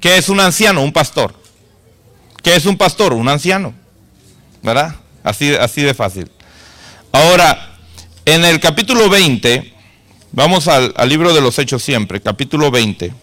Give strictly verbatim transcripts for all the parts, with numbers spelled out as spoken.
¿Qué es un anciano? Un pastor. ¿Qué es un pastor? Un anciano. ¿Verdad? Así, así de fácil. Ahora, en el capítulo veinte, vamos al, al libro de los Hechos siempre, capítulo veinte.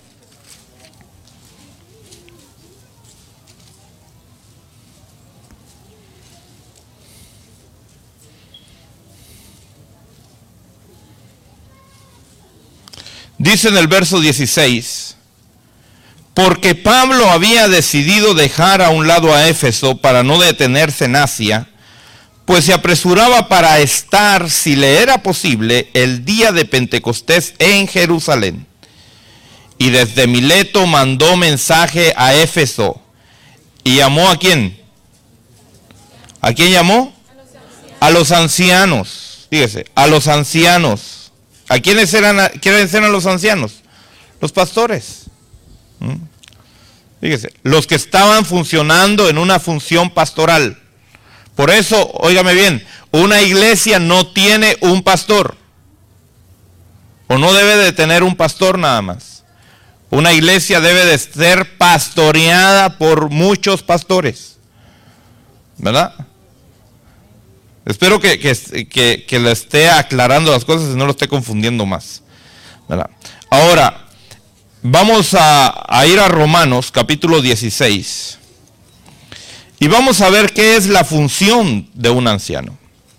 Dice en el verso dieciséis, porque Pablo había decidido dejar a un lado a Éfeso para no detenerse en Asia, pues se apresuraba para estar, si le era posible, el día de Pentecostés en Jerusalén. Y desde Mileto mandó mensaje a Éfeso. ¿Y llamó a quién? ¿A quién llamó? A los ancianos. Fíjese, a los ancianos. ¿A quiénes eran, quiénes eran los ancianos? Los pastores. ¿Mm? Fíjese, los que estaban funcionando en una función pastoral. Por eso, óigame bien, una iglesia no tiene un pastor. O no debe de tener un pastor nada más. Una iglesia debe de ser pastoreada por muchos pastores. ¿Verdad? Espero que, que, que, que le esté aclarando las cosas y no lo esté confundiendo más. ¿Verdad? Ahora, vamos a, a ir a Romanos capítulo dieciséis. Y vamos a ver qué es la función de un anciano.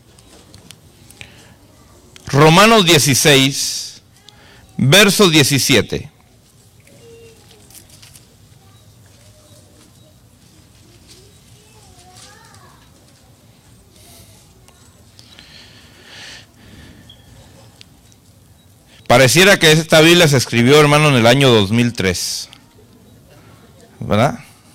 Romanos dieciséis, verso diecisiete. Pareciera que esta Biblia se escribió, hermano, en el año dos mil tres. ¿Verdad?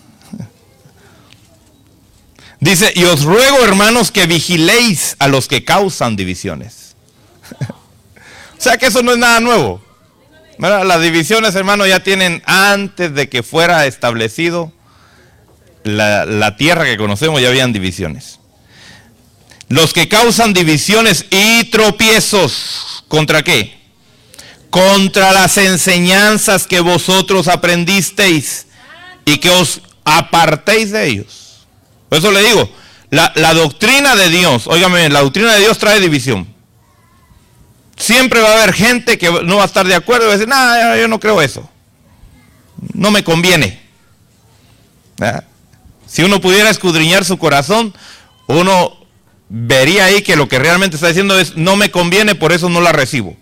Dice, y os ruego, hermanos, que vigiléis a los que causan divisiones. O sea que eso no es nada nuevo. ¿Verdad? Las divisiones, hermano, ya tienen antes de que fuera establecido la, la tierra que conocemos, ya habían divisiones. Los que causan divisiones y tropiezos, ¿contra qué? Contra las enseñanzas que vosotros aprendisteis y que os apartéis de ellos. Por eso le digo, la, la doctrina de Dios, óigame, la doctrina de Dios trae división. Siempre va a haber gente que no va a estar de acuerdo y va a decir, no, yo no creo eso. No me conviene. ¿Verdad? Si uno pudiera escudriñar su corazón, uno vería ahí que lo que realmente está diciendo es, no me conviene, por eso no la recibo.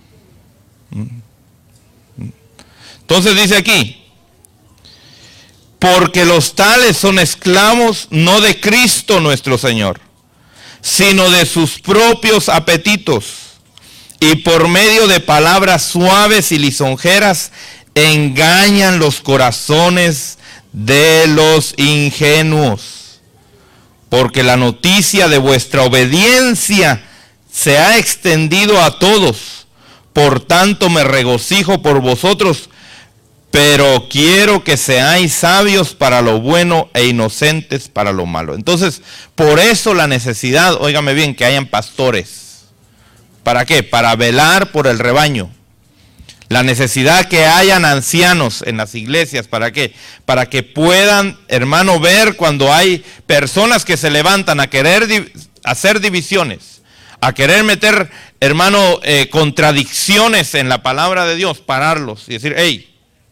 Entonces dice aquí, porque los tales son esclavos no de Cristo nuestro Señor, sino de sus propios apetitos, y por medio de palabras suaves y lisonjeras engañan los corazones de los ingenuos. Porque la noticia de vuestra obediencia se ha extendido a todos. Por tanto me regocijo por vosotros, pero quiero que seáis sabios para lo bueno e inocentes para lo malo. Entonces, por eso la necesidad, óigame bien, que hayan pastores. ¿Para qué? Para velar por el rebaño. La necesidad que hayan ancianos en las iglesias. ¿Para qué? Para que puedan, hermano, ver cuando hay personas que se levantan a querer di- hacer divisiones, a querer meter, hermano, eh, contradicciones en la palabra de Dios, pararlos y decir, hey,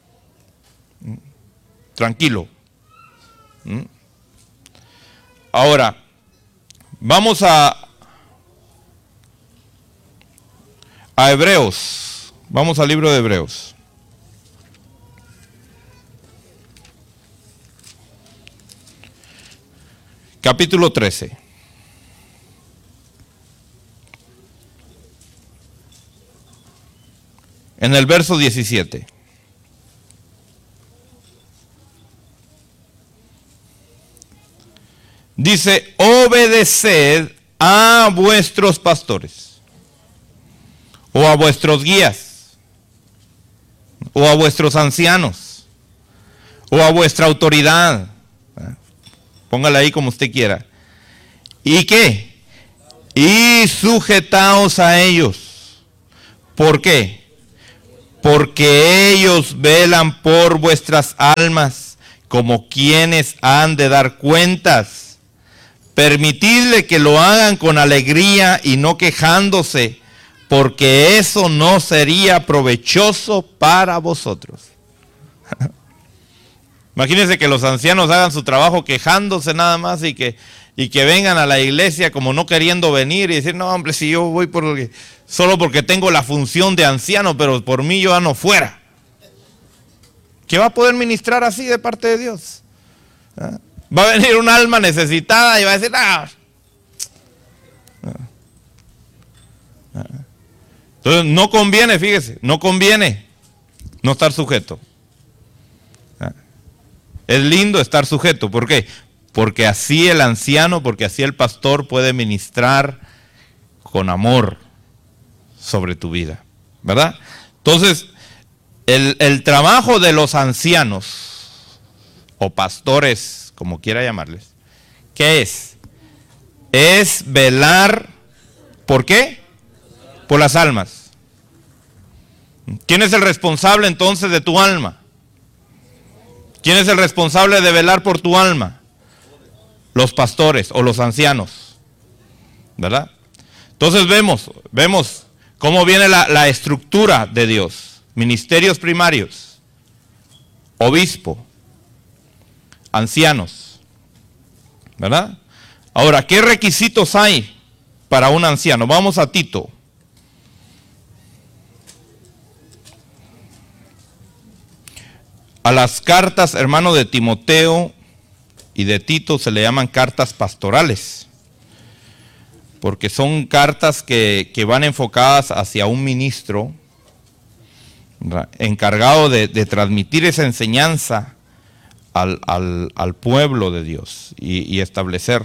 tranquilo. ¿Mm? Ahora, vamos a, a Hebreos, vamos al libro de Hebreos. Capítulo trece. En el verso diecisiete. Dice, obedeced a vuestros pastores, o a vuestros guías, o a vuestros ancianos, o a vuestra autoridad. Póngala ahí como usted quiera. ¿Y qué? Y sujetaos a ellos. ¿Por qué? porque ellos velan por vuestras almas, como quienes han de dar cuentas. Permitidle que lo hagan con alegría y no quejándose, porque eso no sería provechoso para vosotros. Imagínense que los ancianos hagan su trabajo quejándose nada más y que, y que vengan a la iglesia como no queriendo venir y decir, no hombre, si yo voy por solo porque tengo la función de anciano, pero por mí yo ya no fuera. ¿Qué va a poder ministrar así de parte de Dios? ¿Ah? Va a venir un alma necesitada y va a decir, ah. Entonces no conviene, fíjese, no conviene no estar sujeto. Es lindo estar sujeto. ¿Por qué? Porque así el anciano, porque así el pastor puede ministrar con amor sobre tu vida, ¿verdad? Entonces, el, el trabajo de los ancianos o pastores, como quiera llamarles, ¿qué es? Es velar, ¿por qué? Por las almas. ¿Quién es el responsable entonces de tu alma? ¿Quién es el responsable de velar por tu alma? Los pastores o los ancianos, ¿verdad? Entonces vemos, vemos cómo viene la, la estructura de Dios. Ministerios primarios, obispo, ancianos, ¿verdad? Ahora, ¿qué requisitos hay para un anciano? Vamos a Tito. A las cartas, hermano, de Timoteo y de Tito se le llaman cartas pastorales, porque son cartas que, que van enfocadas hacia un ministro, ¿verdad?, encargado de, de transmitir esa enseñanza al, al, al pueblo de Dios y, y establecer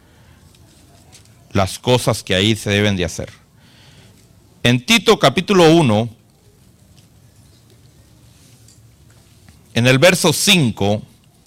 las cosas que ahí se deben de hacer. En Tito capítulo uno, en el verso cinco,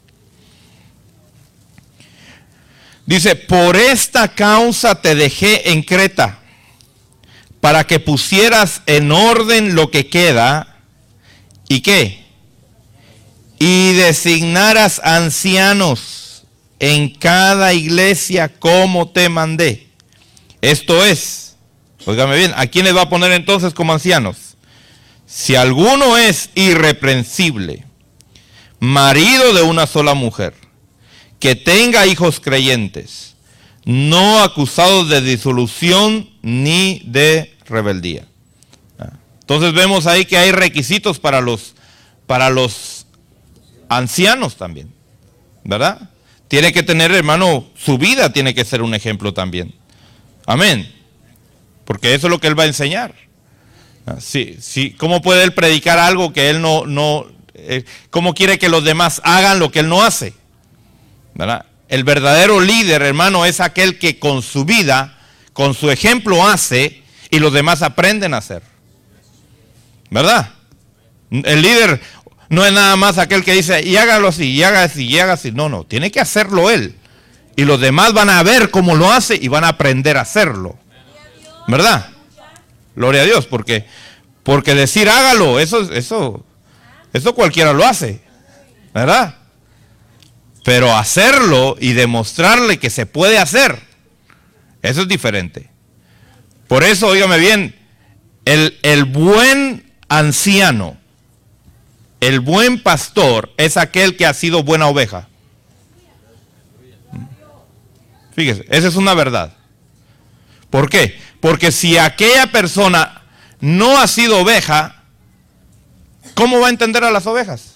dice, por esta causa te dejé en Creta, para que pusieras en orden lo que queda, ¿y qué? Y designaras ancianos en cada iglesia como te mandé. Esto es, óigame bien, ¿a quiénes va a poner entonces como ancianos? Si alguno es irreprensible, marido de una sola mujer, que tenga hijos creyentes, no acusados de disolución ni de rebeldía. Entonces vemos ahí que hay requisitos para los, para los ancianos también, ¿verdad? Tiene que tener, hermano, su vida tiene que ser un ejemplo también. Amén. Porque eso es lo que él va a enseñar. Sí, sí. ¿Cómo puede él predicar algo que él no... no ¿Cómo quiere que los demás hagan lo que él no hace? ¿Verdad? El verdadero líder, hermano, es aquel que con su vida, con su ejemplo hace y los demás aprenden a hacer. ¿Verdad? El líder no es nada más aquel que dice, y hágalo así, y haga así, y haga así. No, no, tiene que hacerlo él. Y los demás van a ver cómo lo hace y van a aprender a hacerlo. ¿Verdad? Gloria a Dios, porque, porque decir hágalo, eso, eso, eso cualquiera lo hace. ¿Verdad? Pero hacerlo y demostrarle que se puede hacer, eso es diferente. Por eso, óigame bien, el, el buen anciano, el buen pastor es aquel que ha sido buena oveja. Fíjese, esa es una verdad. ¿Por qué? Porque si aquella persona no ha sido oveja, ¿cómo va a entender a las ovejas?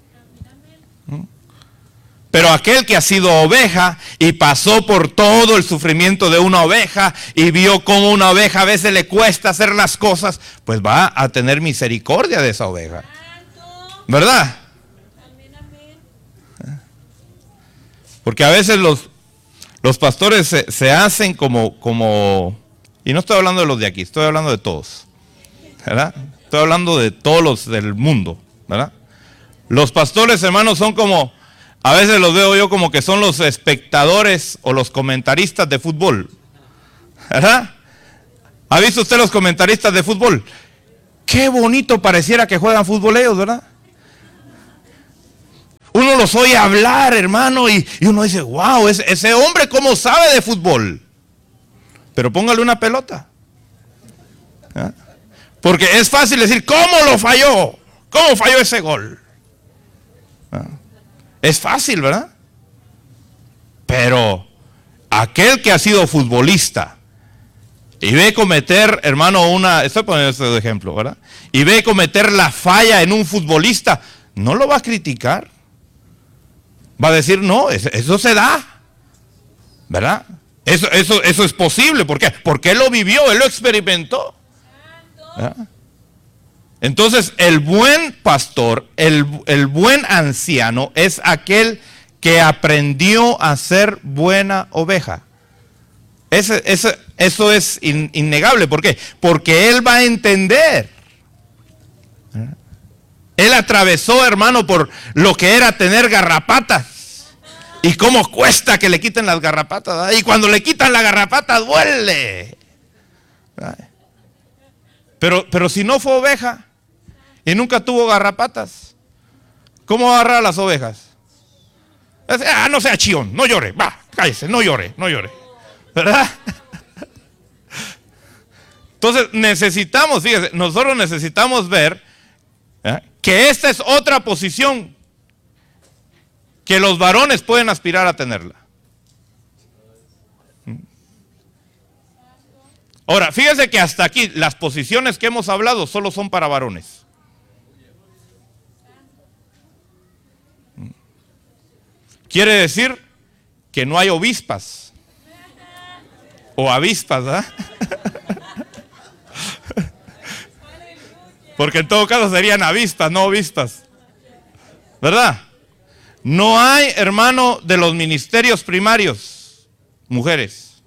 Pero aquel que ha sido oveja y pasó por todo el sufrimiento de una oveja y vio cómo una oveja a veces le cuesta hacer las cosas, pues va a tener misericordia de esa oveja. ¿Verdad? Porque a veces los, los pastores se, se hacen como, como, y no estoy hablando de los de aquí, estoy hablando de todos. ¿Verdad? Estoy hablando de todos los del mundo. ¿Verdad? Los pastores, hermanos, son como... A veces los veo yo como que son los espectadores o los comentaristas de fútbol. ¿Verdad? ¿Ha visto usted los comentaristas de fútbol? qué bonito pareciera que juegan fútbol ellos, ¿verdad? Uno los oye hablar, hermano, y, y uno dice, wow, ese, ese hombre cómo sabe de fútbol. Pero póngale una pelota. ¿Ah? Porque es fácil decir, ¿cómo lo falló? ¿Cómo falló ese gol? ¿Ah? Es fácil, ¿verdad? Pero aquel que ha sido futbolista y ve cometer, hermano, una, estoy poniendo este ejemplo, ¿verdad? Y ve cometer la falla en un futbolista, no lo va a criticar. Va a decir, no, eso se da, ¿verdad? Eso, eso, eso es posible. ¿Por qué? Porque él lo vivió, él lo experimentó. ¿Verdad? Entonces, el buen pastor, el, el buen anciano es aquel que aprendió a ser buena oveja. Ese, ese, eso es in, innegable. ¿Por qué? Porque él va a entender. ¿Verdad? Él atravesó, hermano, por lo que era tener garrapatas. Y cómo cuesta que le quiten las garrapatas, ¿verdad? Y cuando le quitan la garrapata duele. ¿Verdad? Pero, pero si no fue oveja y nunca tuvo garrapatas, ¿cómo va a agarrar a las ovejas? Ah, no sea chión, no llore, va, cállese, no llore, no llore. ¿Verdad? Entonces necesitamos, fíjese, nosotros necesitamos ver ¿eh? que esta es otra posición que los varones pueden aspirar a tenerla. Ahora, fíjese que hasta aquí las posiciones que hemos hablado solo son para varones. Quiere decir que no hay obispas o avispas, ¿verdad? Porque en todo caso serían avispas, no obispas, ¿verdad? No hay, hermano, de los ministerios primarios, mujeres.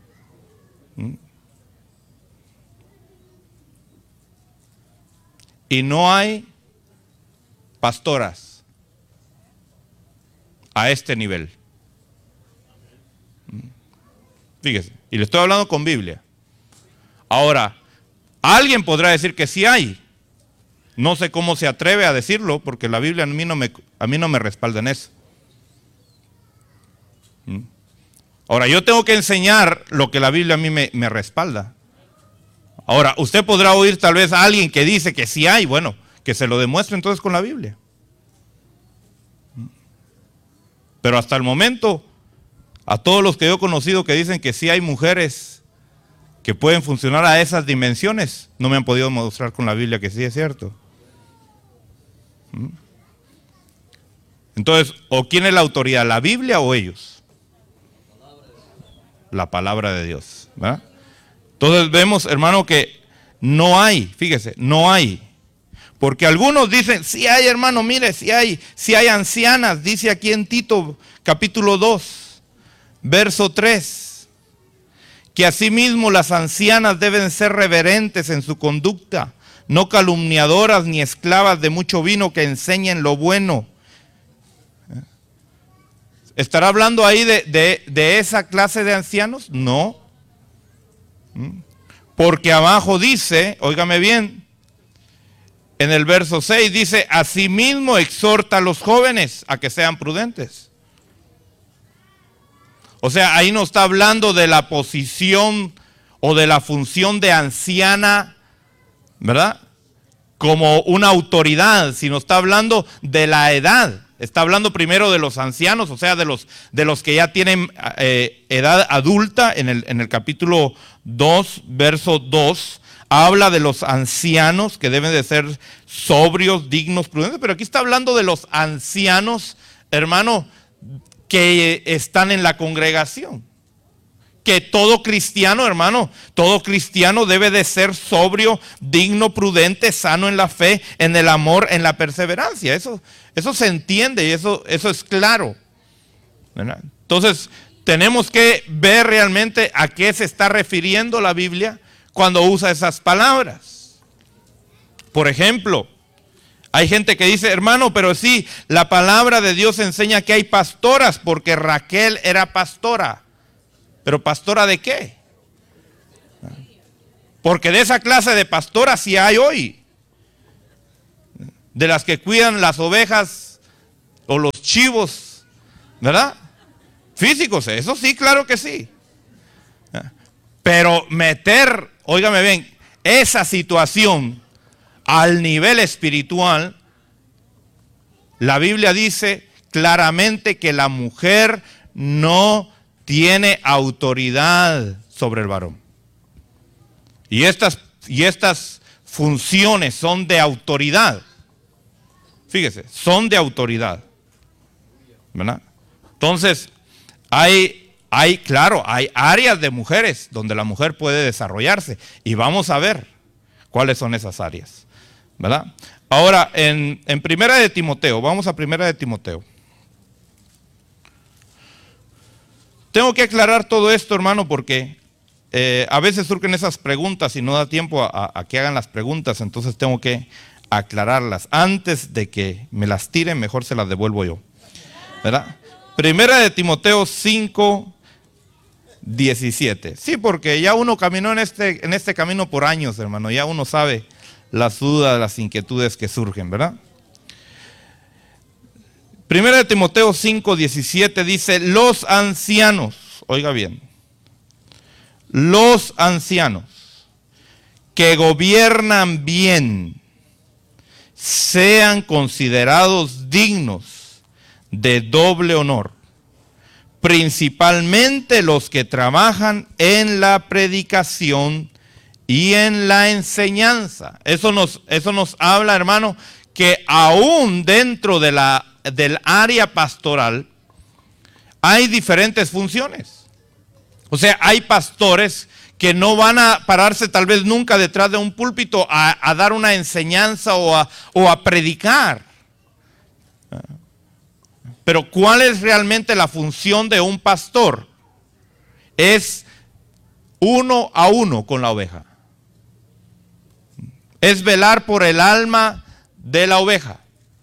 Y no hay pastoras a este nivel. Fíjese, y le estoy hablando con Biblia. Ahora, alguien podrá decir que sí hay. No sé cómo se atreve a decirlo, porque la Biblia a mí no me, a mí no me respalda en eso. Ahora, yo tengo que enseñar lo que la Biblia a mí me, me respalda. Ahora, usted podrá oír tal vez a alguien que dice que sí hay, bueno, que se lo demuestre entonces con la Biblia. Pero hasta el momento, a todos los que yo he conocido que dicen que sí hay mujeres que pueden funcionar a esas dimensiones, no me han podido mostrar con la Biblia que sí es cierto. Entonces, ¿o quién es la autoridad? ¿La Biblia o ellos? La palabra de Dios, ¿verdad? Entonces vemos, hermano, que no hay, fíjese, no hay. Porque algunos dicen, sí hay, hermano, mire, sí hay, sí hay ancianas, dice aquí en Tito capítulo dos, verso tres, que asimismo las ancianas deben ser reverentes en su conducta, no calumniadoras ni esclavas de mucho vino, que enseñen lo bueno. ¿Estará hablando ahí de, de, de esa clase de ancianos? No. Porque abajo dice, óigame bien, en el verso seis dice, asimismo exhorta a los jóvenes a que sean prudentes. O sea, ahí no está hablando de la posición o de la función de anciana, ¿verdad? Como una autoridad, sino está hablando de la edad. Está hablando primero de los ancianos, o sea, de los, de los que ya tienen eh, edad adulta. En el, en el capítulo dos, verso dos, habla de los ancianos que deben de ser sobrios, dignos, prudentes. Pero aquí está hablando de los ancianos, hermano, que están en la congregación. Que todo cristiano, hermano, todo cristiano debe de ser sobrio, digno, prudente, sano en la fe, en el amor, en la perseverancia. Eso, eso se entiende y eso, eso es claro, ¿verdad? Entonces, tenemos que ver realmente a qué se está refiriendo la Biblia cuando usa esas palabras. Por ejemplo, hay gente que dice, hermano, pero sí, la palabra de Dios enseña que hay pastoras porque Raquel era pastora. ¿Pero pastora de qué? Porque de esa clase de pastoras sí hay hoy. de las que cuidan las ovejas o los chivos, ¿verdad? Físicos, eso sí, claro que sí. Pero meter, óigame bien, esa situación al nivel espiritual, la Biblia dice claramente que la mujer no tiene autoridad sobre el varón. Y estas, y estas funciones son de autoridad. Fíjese, son de autoridad, ¿verdad? Entonces, hay, hay, claro, hay áreas de mujeres donde la mujer puede desarrollarse. Y vamos a ver cuáles son esas áreas, ¿verdad? Ahora, en, en Primera de Timoteo, vamos a Primera de Timoteo. Tengo que aclarar todo esto, hermano, porque eh, a veces surgen esas preguntas y no da tiempo a, a que hagan las preguntas, entonces tengo que aclararlas. Antes de que me las tiren, mejor se las devuelvo yo, ¿verdad? Primera de Timoteo cinco, diecisiete. Sí, porque ya uno caminó en este, en este camino por años, hermano, ya uno sabe las dudas, las inquietudes que surgen, ¿verdad? Primera de Timoteo cinco, diecisiete dice, los ancianos, oiga bien, los ancianos que gobiernan bien sean considerados dignos de doble honor, principalmente los que trabajan en la predicación y en la enseñanza. Eso nos, eso nos habla, hermano, que aún dentro de la del área pastoral hay diferentes funciones. O sea, hay pastores que no van a pararse tal vez nunca detrás de un púlpito a, a dar una enseñanza o a, o a predicar. Pero ¿cuál es realmente la función de un pastor? Es uno a uno con la oveja. Es velar por el alma de la oveja.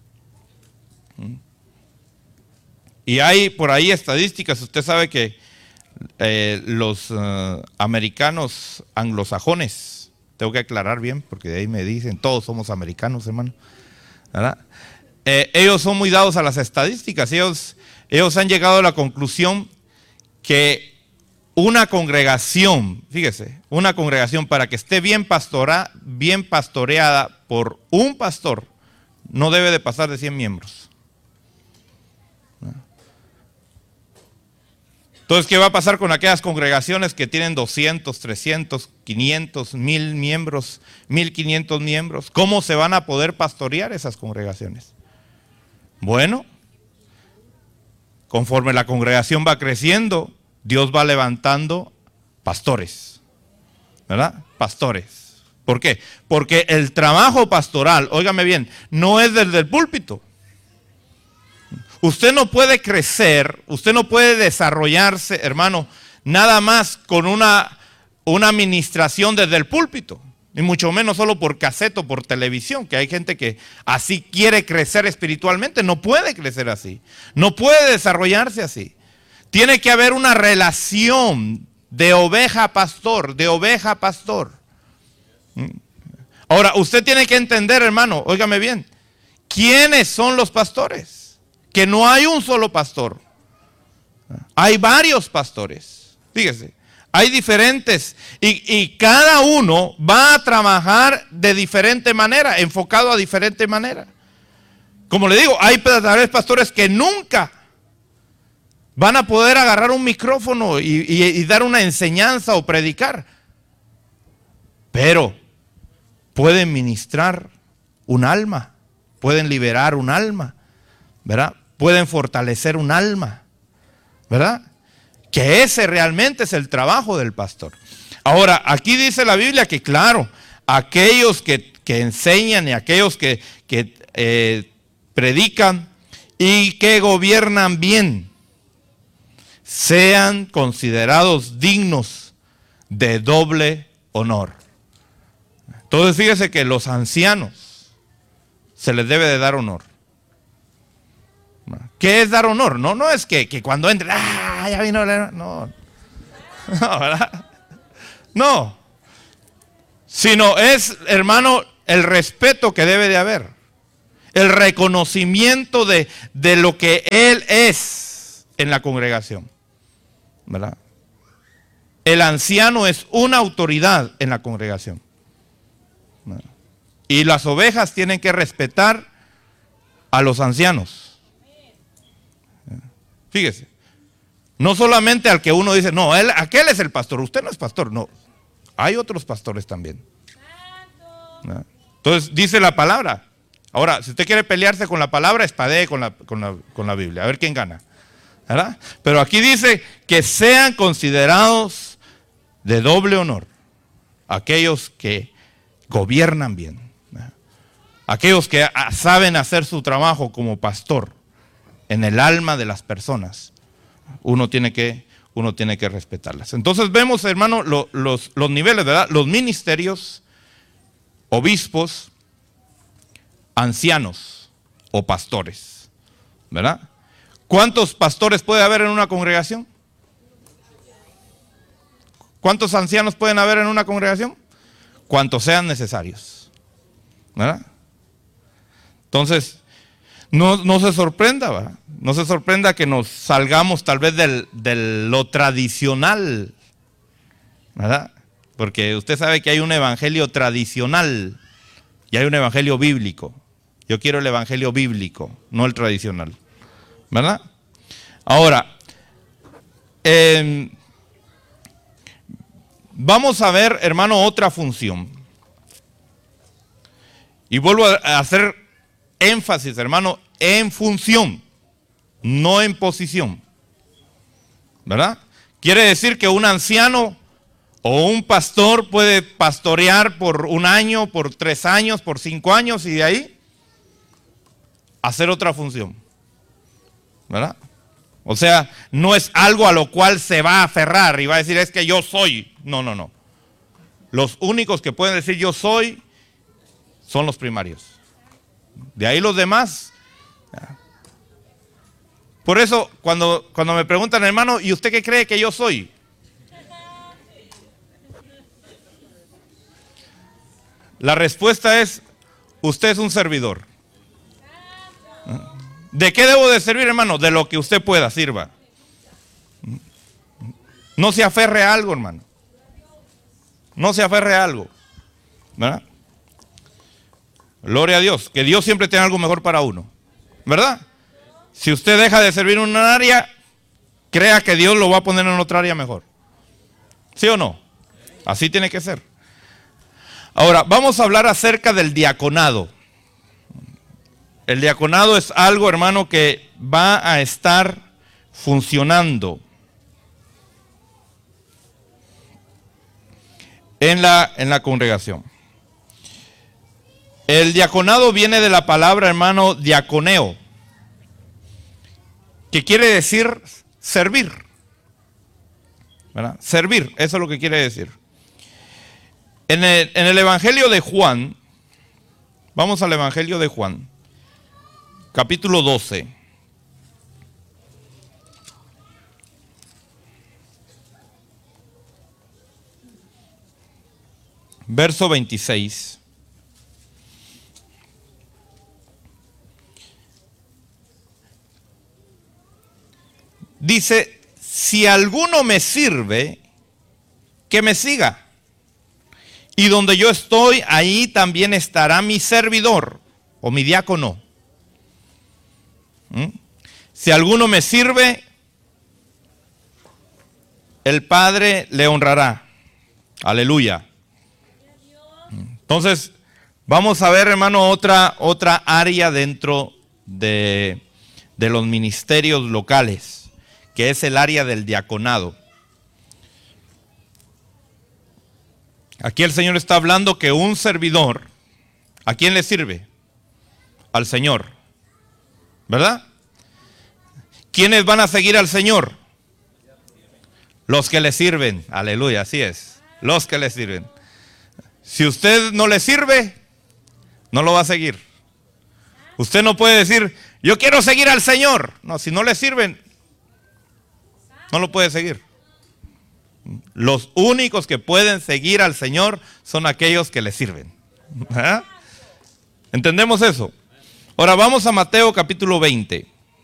Y hay por ahí estadísticas, usted sabe que eh, los uh, americanos anglosajones, tengo que aclarar bien porque de ahí me dicen, todos somos americanos, hermano, ¿verdad? Eh, ellos son muy dados a las estadísticas, ellos, ellos han llegado a la conclusión que una congregación, fíjese, una congregación para que esté bien, pastora, bien pastoreada por un pastor, no debe de pasar de cien miembros. Entonces, ¿qué va a pasar con aquellas congregaciones que tienen doscientos, trescientos, quinientos, mil miembros, mil quinientos miembros? ¿Cómo se van a poder pastorear esas congregaciones? Bueno, conforme la congregación va creciendo, Dios va levantando pastores, ¿verdad? Pastores. ¿Por qué? Porque el trabajo pastoral, óigame bien, no es desde el púlpito. Usted no puede crecer, usted no puede desarrollarse, hermano, nada más con una, una administración desde el púlpito, ni mucho menos solo por cassette o por televisión, que hay gente que así quiere crecer espiritualmente, no puede crecer así, no puede desarrollarse así. Tiene que haber una relación de oveja a pastor, de oveja a pastor. Ahora, usted tiene que entender, hermano, óigame bien, ¿quiénes son los pastores? Que no hay un solo pastor, hay varios pastores, fíjese, hay diferentes y, y cada uno va a trabajar de diferente manera, enfocado a diferente manera. Como le digo, hay pastores que nunca van a poder agarrar un micrófono y, y, y dar una enseñanza o predicar, pero pueden ministrar un alma, pueden liberar un alma, ¿verdad? Pueden fortalecer un alma, ¿verdad? Que ese realmente es el trabajo del pastor. Ahora, aquí dice la Biblia que claro, aquellos que, que enseñan y aquellos que, que eh, predican y que gobiernan bien, sean considerados dignos de doble honor. Entonces fíjese que los ancianos se les debe de dar honor. ¿Qué es dar honor? No, no es que, que cuando entre, ¡ah! Ya vino, no, no, ¿verdad? No, sino es, hermano, el respeto que debe de haber, El reconocimiento de, de lo que Él es en la congregación, ¿verdad? El anciano es una autoridad en la congregación, ¿verdad? Y las ovejas tienen que respetar a los ancianos. Fíjese, no solamente al que uno dice, no, él, aquel es el pastor, usted no es pastor, no. Hay otros pastores también, ¿verdad? Entonces dice la palabra. Ahora, si usted quiere pelearse con la palabra, espadee con la, con la, con la Biblia, a ver quién gana, ¿verdad? Pero aquí dice que sean considerados de doble honor aquellos que gobiernan bien, ¿verdad? Aquellos que saben hacer su trabajo como pastor en el alma de las personas. Uno tiene que, uno tiene que respetarlas. Entonces vemos, hermano, lo, los, los niveles, ¿verdad? Los ministerios, obispos, ancianos o pastores, ¿verdad? ¿Cuántos pastores puede haber en una congregación? ¿Cuántos ancianos pueden haber en una congregación? Cuantos sean necesarios, ¿verdad? Entonces, no, no se sorprenda, ¿verdad? No se sorprenda que nos salgamos tal vez del, de lo tradicional, ¿verdad? Porque usted sabe que hay un evangelio tradicional y hay un evangelio bíblico. Yo quiero el evangelio bíblico, no el tradicional, ¿verdad? Ahora, eh, vamos a ver, hermano, otra función. Y vuelvo a hacer énfasis, hermano, en función, no en posición, ¿verdad? Quiere decir que un anciano o un pastor puede pastorear por un año, por tres años, por cinco años y de ahí hacer otra función, ¿verdad? O sea, no es algo a lo cual se va a aferrar y va a decir es que yo soy. No, no, no. Los únicos que pueden decir yo soy son los primarios. De ahí los demás. Por eso cuando, cuando me preguntan, hermano, ¿y usted qué cree que yo soy? La respuesta es, usted es un servidor. ¿De qué debo de servir, hermano? De lo que usted pueda, sirva. No se aferre a algo, hermano. No se aferre a algo, ¿verdad? Gloria a Dios, que Dios siempre tiene algo mejor para uno, ¿verdad? Si usted deja de servir en una área, crea que Dios lo va a poner en otra área mejor. ¿Sí o no? Así tiene que ser. Ahora, vamos a hablar acerca del diaconado. El diaconado es algo, hermano, que va a estar funcionando en la, en la congregación. El diaconado viene de la palabra, hermano, diaconeo, que quiere decir servir, ¿verdad? Servir, eso es lo que quiere decir. En el, en el Evangelio de Juan, vamos al Evangelio de Juan, capítulo doce. Verso veintiséis. Dice, si alguno me sirve, que me siga. Y donde yo estoy, ahí también estará mi servidor o mi diácono. ¿Mm? Si alguno me sirve, el Padre le honrará. Aleluya. Entonces, vamos a ver, hermano, otra, otra área dentro de, de los ministerios locales, que es el área del diaconado. Aquí el Señor está hablando que un servidor, ¿a quién le sirve? Al Señor, ¿verdad? ¿Quiénes van a seguir al Señor? Los que le sirven, aleluya, así es, los que le sirven. Si usted no le sirve, no lo va a seguir. Usted no puede decir, yo quiero seguir al Señor. No, si no le sirven, no lo puede seguir. Los únicos que pueden seguir al Señor son aquellos que le sirven. ¿Ah? ¿Entendemos eso? Ahora vamos a Mateo capítulo veinte.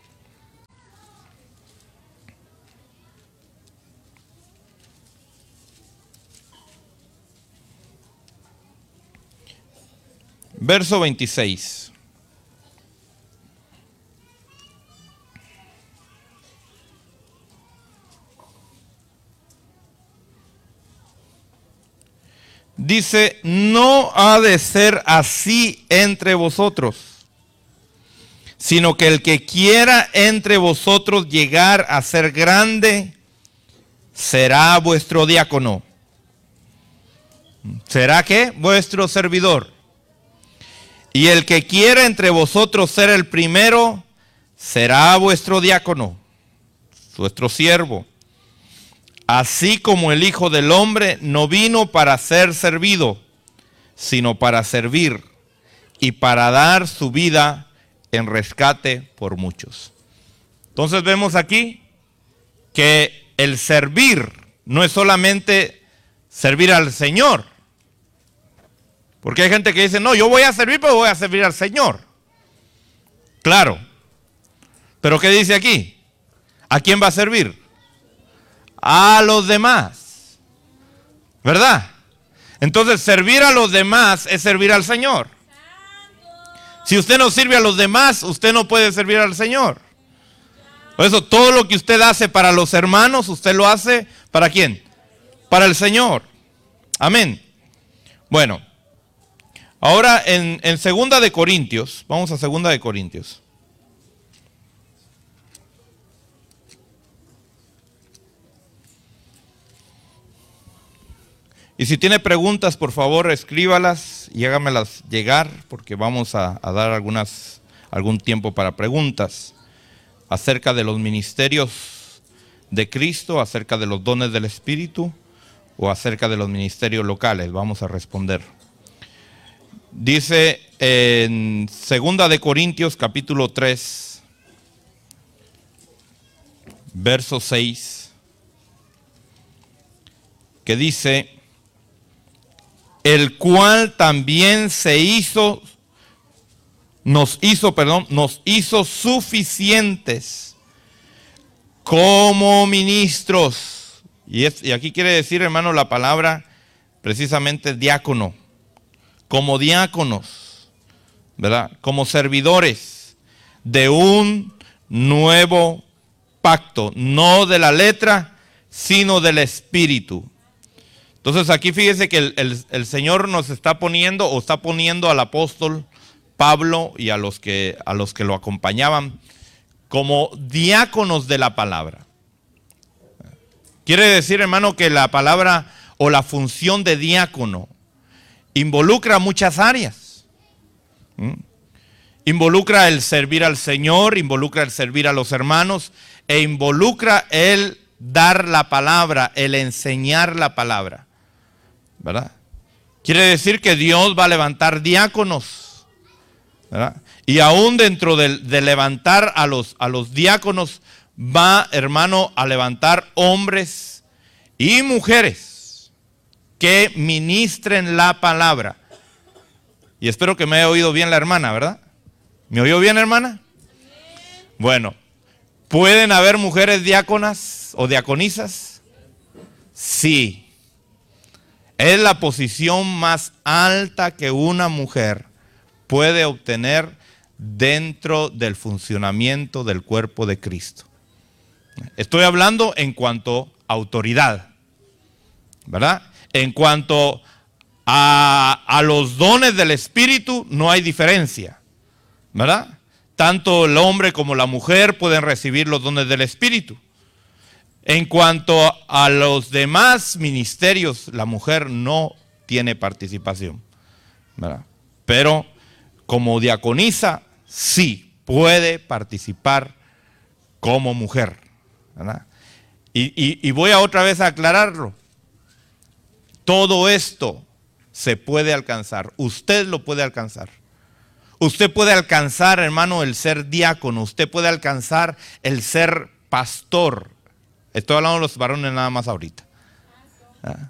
Verso veintiséis. Dice, no ha de ser así entre vosotros, sino que el que quiera entre vosotros llegar a ser grande, será vuestro diácono. ¿Será qué? Vuestro servidor. Y el que quiera entre vosotros ser el primero, será vuestro diácono, vuestro siervo. Así como el Hijo del Hombre no vino para ser servido, sino para servir y para dar su vida en rescate por muchos. Entonces vemos aquí que el servir no es solamente servir al Señor. Porque hay gente que dice, no, yo voy a servir, pero voy a servir al Señor. Claro. Pero ¿qué dice aquí? ¿A quién va a servir? A los demás. ¿Verdad? Entonces, servir a los demás es servir al Señor. Si usted no sirve a los demás, usted no puede servir al Señor. Por eso, todo lo que usted hace para los hermanos, usted lo hace ¿para quién? Para el Señor. Amén. Bueno. Ahora en, en Segunda de Corintios, vamos a Segunda de Corintios. Y si tiene preguntas, por favor, escríbalas y hágamelas llegar, porque vamos a, a dar algunas, algún tiempo para preguntas acerca de los ministerios de Cristo, acerca de los dones del Espíritu o acerca de los ministerios locales. Vamos a responder. Dice en Segunda de Corintios capítulo tres, verso seis, que dice, el cual también se hizo, nos hizo, perdón, nos hizo suficientes como ministros. Y, es, y aquí quiere decir, hermano, la palabra precisamente diácono. Como diáconos, ¿verdad? Como servidores de un nuevo pacto, no de la letra, sino del Espíritu. Entonces aquí fíjese que el, el, el Señor nos está poniendo, o está poniendo al apóstol Pablo y a los que, a los que lo acompañaban, como diáconos de la palabra. Quiere decir, hermano, que la palabra o la función de diácono involucra muchas áreas. ¿Mm? Involucra el servir al Señor, involucra el servir a los hermanos, e involucra el dar la palabra, el enseñar la palabra. ¿Verdad? Quiere decir que Dios va a levantar diáconos. ¿Verdad? Y aún dentro de, de levantar a los, a los diáconos, va, hermano, a levantar hombres y mujeres que ministren la palabra. Y espero que me haya oído bien la hermana, ¿verdad? ¿Me oyó bien, hermana? Bueno, ¿pueden haber mujeres diáconas o diaconisas? Sí. Es la posición más alta que una mujer puede obtener dentro del funcionamiento del cuerpo de Cristo. Estoy hablando en cuanto a autoridad, ¿verdad? En cuanto a, a los dones del Espíritu, no hay diferencia, ¿verdad? Tanto el hombre como la mujer pueden recibir los dones del Espíritu. En cuanto a los demás ministerios, la mujer no tiene participación, ¿verdad? Pero como diaconisa, sí puede participar como mujer, ¿verdad? Y, y, y voy a otra vez a aclararlo. Todo esto se puede alcanzar. Usted lo puede alcanzar. Usted puede alcanzar, hermano, el ser diácono. Usted puede alcanzar el ser pastor. Estoy hablando de los varones nada más ahorita. ¿Ah?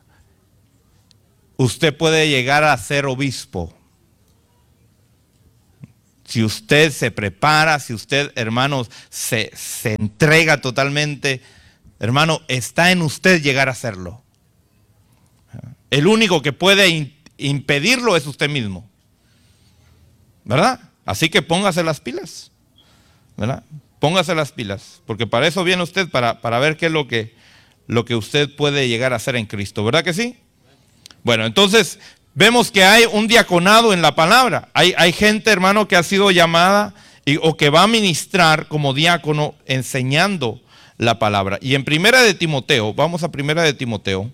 Usted puede llegar a ser obispo. si usted se prepara, si usted, hermanos, se, se entrega totalmente, hermano, está en usted llegar a hacerlo. El único que puede in, impedirlo es usted mismo, ¿verdad? Así que póngase las pilas, ¿verdad? Póngase las pilas, porque para eso viene usted, para, para ver qué es lo que, lo que usted puede llegar a hacer en Cristo, ¿verdad que sí? Bueno, entonces vemos que hay un diaconado en la palabra. Hay, hay gente, hermano, que ha sido llamada y, o que va a ministrar como diácono enseñando la palabra. Y en Primera de Timoteo, vamos a Primera de Timoteo.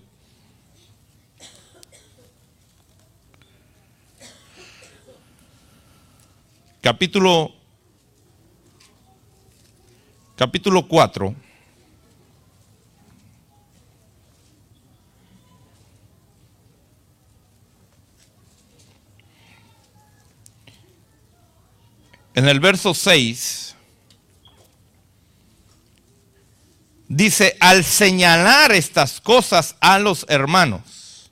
Capítulo, capítulo cuatro. En el verso seis, dice, al señalar estas cosas a los hermanos,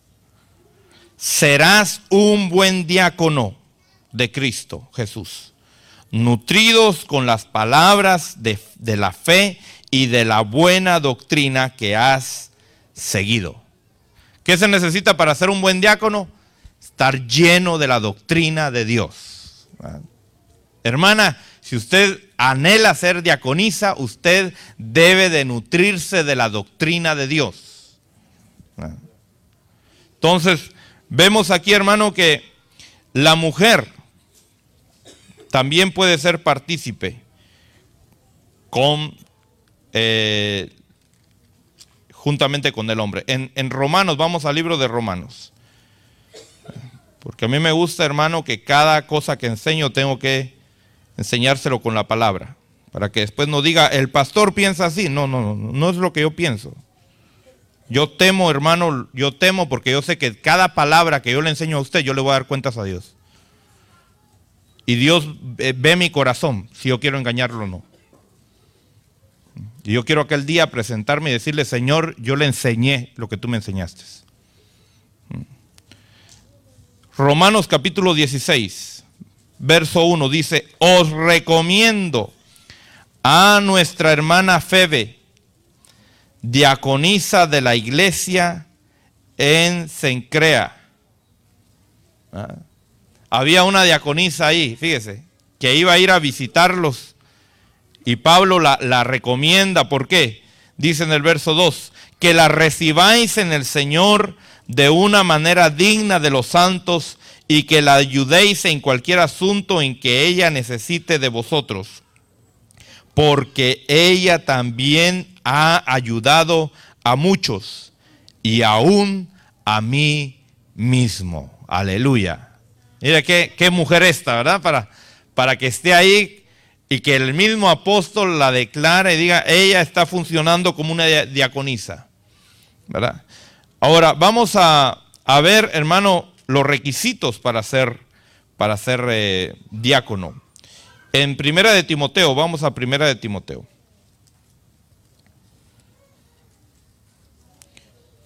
serás un buen diácono de Cristo Jesús, nutridos con las palabras de, de la fe y de la buena doctrina que has seguido. ¿Qué se necesita para ser un buen diácono? Estar lleno de la doctrina de Dios. Hermana, si usted anhela ser diaconisa, usted debe de nutrirse de la doctrina de Dios. Entonces, vemos aquí, hermano, que la mujer también puede ser partícipe con, eh, juntamente con el hombre. En, en Romanos, vamos al libro de Romanos. Porque a mí me gusta, hermano, que cada cosa que enseño tengo que enseñárselo con la palabra, para que después no diga, el pastor piensa así. No, no, no, no es lo que yo pienso. Yo temo, hermano, yo temo porque yo sé que cada palabra que yo le enseño a usted, yo le voy a dar cuentas a Dios. Y Dios ve mi corazón, si yo quiero engañarlo o no. Y yo quiero aquel día presentarme y decirle, Señor, yo le enseñé lo que tú me enseñaste. Romanos capítulo dieciséis. Verso uno dice, os recomiendo a nuestra hermana Febe, diaconisa de la iglesia en Cencrea. ¿Ah? Había una diaconisa ahí, fíjese, que iba a ir a visitarlos y Pablo la, la recomienda. ¿Por qué? Dice en el verso dos, que la recibáis en el Señor de una manera digna de los santos y que la ayudéis en cualquier asunto en que ella necesite de vosotros, porque ella también ha ayudado a muchos y aún a mí mismo. Aleluya. Mira qué, qué mujer esta, ¿verdad? Para, para que esté ahí y que el mismo apóstol la declare y diga, ella está funcionando como una diaconisa, ¿verdad? Ahora vamos a, a ver, hermano, los requisitos para ser, para ser eh, diácono. En Primera de Timoteo, vamos a Primera de Timoteo.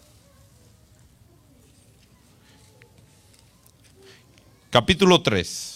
Capítulo tres.